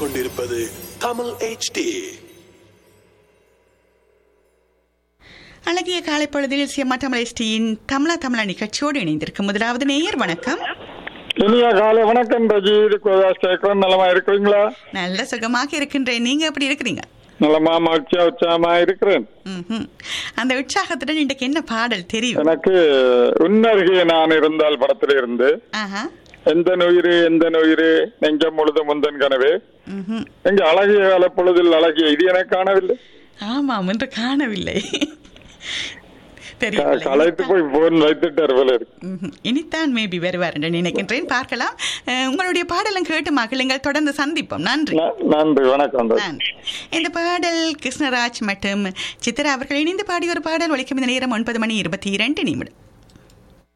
கேட்டுக்கொண்டிருப்பது தமிழ் HD. அழகிய காலை பொழுதில் சிஎம்ஆ தமிழ் HDயின் தமிழா நிகழ்ச்சியோடு இணைந்திருக்கும் முதலாவது நேயர். வணக்கம். இனிய காலை வணக்கம் ரஜி. கேட்கிறோம். நலமா இருக்கிறீங்களா? நல்ல சுகமாக இருக்கின்றேன். நீங்க எப்படி இருக்கிறீங்க? நலமா மகிழ்ச்சியா உற்சாகமா இருக்கிறேன். அந்த உற்சாகத்துடன் இன்றைக்கு என்ன பாடல் தெரியும்? எனக்கு உன்னருகே நான் இருந்தால் படத்துல இருந்து எந்த நுயிரு நெஞ்சம் முழுதும் முந்தன் கனவே எங்க அழகிய கால பொழுதில் அழகிய இது எனக்கு காணவில்லை. ஆமாம், என்று காணவில்லை. கலைத்து போய் போன் வைத்துட்டார் போல இருக்கு. இனித்தான் மேபி வருவார் என்று நினைக்கின்றேன். பார்க்கலாம். உங்களுடைய பாடலும் கேட்டு மகிழுங்கள். தொடர்ந்து சந்திப்போம். நன்றி. நன்றி, வணக்கம். இந்த பாடல் கிருஷ்ணராஜ் மற்றும் சித்ரா அவர்கள் இணைந்து பாடிய ஒரு பாடல். ஒலிக்கும் இந்த நேரம் 9:22.